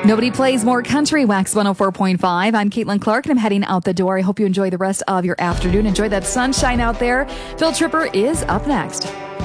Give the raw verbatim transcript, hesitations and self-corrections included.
Nobody plays more country. Wax one oh four point five. I'm Caitlin Clark, and I'm heading out the door. I hope you enjoy the rest of your afternoon. Enjoy that sunshine out there. Phil Tripper is up next.